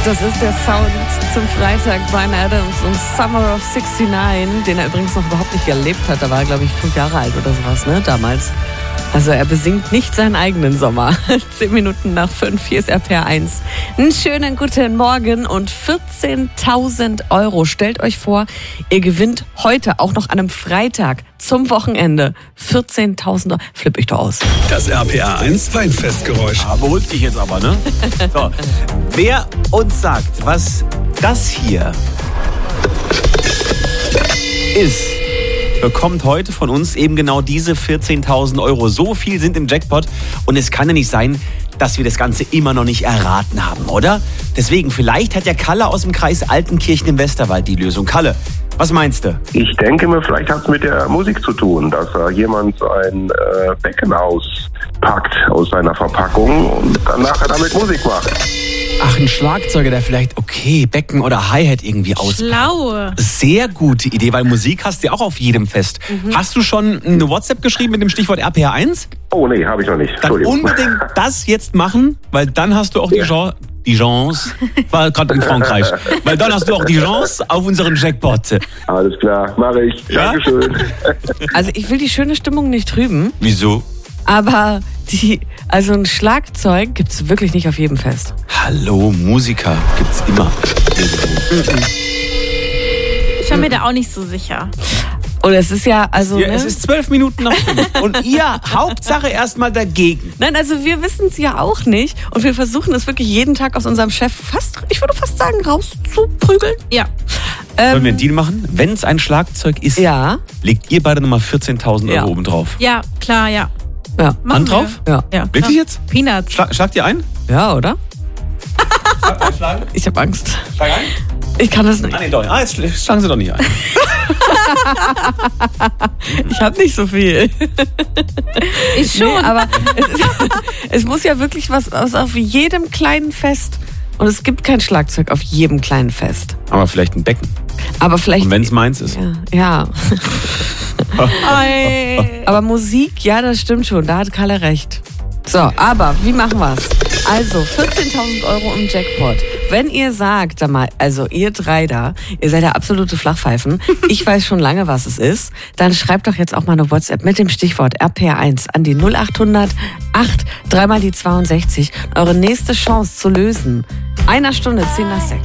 Das ist der Sound zum Freitag. Bryan Adams und Summer of 69, den er übrigens noch überhaupt nicht erlebt hat. Da war er, glaube ich, 5 Jahre alt oder sowas, ne, damals. Also er besingt nicht seinen eigenen Sommer. 10 Minuten nach 5, hier ist RPR 1. Einen schönen guten Morgen und 14.000 Euro. Stellt euch vor, ihr gewinnt heute, auch noch an einem Freitag, zum Wochenende. 14.000 Euro. Flipp ich doch aus. Das RPR 1 Weinfestgeräusch. Beruhig dich jetzt aber, ne? So. Wer uns sagt, was das hier ist, bekommt heute von uns eben genau diese 14.000 Euro. So viel sind im Jackpot und es kann ja nicht sein, dass wir das Ganze immer noch nicht erraten haben, oder? Deswegen, vielleicht hat ja Kalle aus dem Kreis Altenkirchen im Westerwald die Lösung. Kalle, was meinst du? Ich denke mir, vielleicht hat es mit der Musik zu tun, dass jemand sein Becken auspackt aus seiner Verpackung und dann nachher damit Musik macht. Ach, ein Schlagzeuger, der vielleicht, Becken oder Hi-Hat irgendwie auspackt. Schlau. Sehr gute Idee, weil Musik hast du ja auch auf jedem Fest. Hast du schon eine WhatsApp geschrieben mit dem Stichwort RPR 1? Oh nee, habe ich noch nicht. Dann unbedingt das jetzt machen, weil dann hast du auch die Chance, war gerade in Frankreich, weil dann hast du auch die Chance auf unseren Jackpot. Alles klar, mache ich. Ja? Dankeschön. Also ich will die schöne Stimmung nicht trüben, Wieso? aber also ein Schlagzeug gibt's wirklich nicht auf jedem Fest. Hallo, Musiker gibt's immer. Ich war mir da auch nicht so sicher. Und es ist ja, also... Ja, ne? es ist 12 Minuten nach 5. Und ihr, Hauptsache erstmal dagegen. Nein, also wir wissen es ja auch nicht. Und wir versuchen es wirklich jeden Tag aus unserem Chef ich würde fast sagen, rauszuprügeln. Ja. Wollen wir einen Deal machen? Wenn es ein Schlagzeug ist, Ja. legt ihr beide nochmal 14.000 Euro Ja. oben drauf. Ja, klar, ja. Ja. Machen Hand wir. drauf? Ja. Ja, Wirklich klar. jetzt? Peanuts. Schlagt ihr ein? Ja, oder? Schlagen? Ich habe Angst. Schlag ein? Ich kann das nicht. Ah, nee, doch. Jetzt schlagen sie doch nicht ein. Ich habe nicht so viel. Ich schon. Nee, aber es muss ja wirklich was auf jedem kleinen Fest. Und es gibt kein Schlagzeug auf jedem kleinen Fest. Aber vielleicht ein Becken. Aber vielleicht... Und wenn es meins ist. Ja. Oi. Aber Musik, ja, das stimmt schon. Da hat Kalle recht. So, aber wie machen wir's? Also, 14.000 Euro im Jackpot. Wenn ihr sagt, sag mal, also ihr drei da, ihr seid ja absolute Flachpfeifen, ich weiß schon lange, was es ist, dann schreibt doch jetzt auch mal eine WhatsApp mit dem Stichwort RPR1 an die 0800 8 3 mal die 62. Eure nächste Chance zu lösen. 1 Stunde 10 nach 6.